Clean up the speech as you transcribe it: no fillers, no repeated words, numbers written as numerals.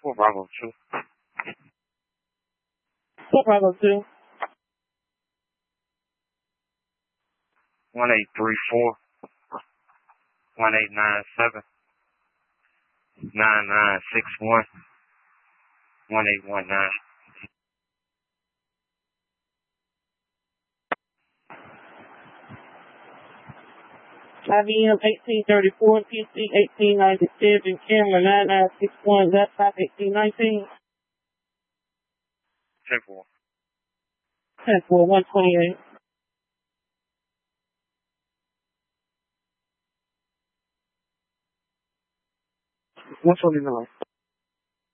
Fort Bravo 2. Fort Bravo 2. 1834 1897 9961 1819. IBM 1834, PC 1897, camera 9961, laptop 1819. 10-4. 10-4, 128. 129.